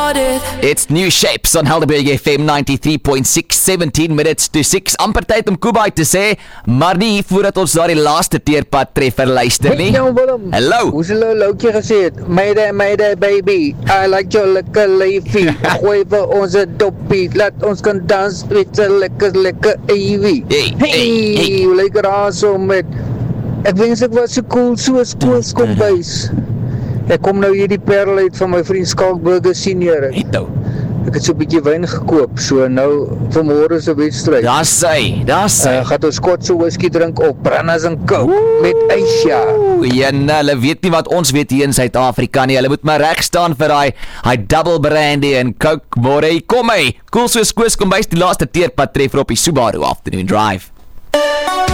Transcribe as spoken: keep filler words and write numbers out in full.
started. It's New Shapes on Helderberg F M ninety-three point six, seventeen minutes to six. Amper tyd om Kubai te sê, maar nie voordat ons daar die laaste teerpad treffer luister nie. Hey, Willem. Hallo. Hoe's hulle loutjie gesê het? Mayday, mayday baby, I like your lekker leefie. Gooi vir ons 'n doppie, laat ons kan dans met 'n lekker lekker Evie. Hey, hey, hey. Hoe lyk daar so met ek wens ek was so cool soos Koos Kombuis. Ek kom nou hier die parel uit van my vriend Skalkburger senior. Net nou. Ek het so 'n bietjie wyn gekoop, so nou vanmôre se wedstryd. Daar sy, daar sy. Uh, gaan ons kort so whisky drink op, Brannas en Coke met Aisha. Ja, nou, hulle weet nie wat ons weet hier in Suid-Afrika nie. Hulle moet maar reg staan vir daai hy double brandy en Coke. Môre, kom hy. Cool soos Koos Kombuis die laaste teerpad treffer op die Subaru Afternoon Drive.